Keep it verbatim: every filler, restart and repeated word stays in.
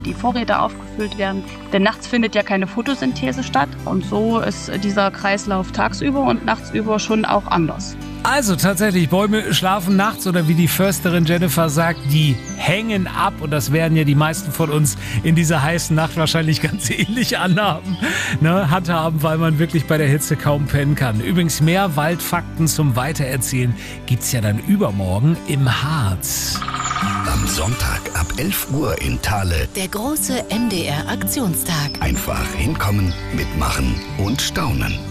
die Vorräte aufgefüllt werden. Denn nachts findet ja keine Photosynthese statt. Und so ist dieser Kreislauf tagsüber und nachtsüber schon auch anders. Also tatsächlich, Bäume schlafen nachts oder wie die Försterin Jennifer sagt, die hängen ab. Und das werden ja die meisten von uns in dieser heißen Nacht wahrscheinlich ganz ähnlich anhaben, ne, handhaben, weil man wirklich bei der Hitze kaum pennen kann. Übrigens, mehr Waldfakten zum Weitererzählen gibt's ja dann übermorgen im Harz. Am Sonntag ab elf Uhr in Thale. Der große M D R-Aktionstag. Einfach hinkommen, mitmachen und staunen.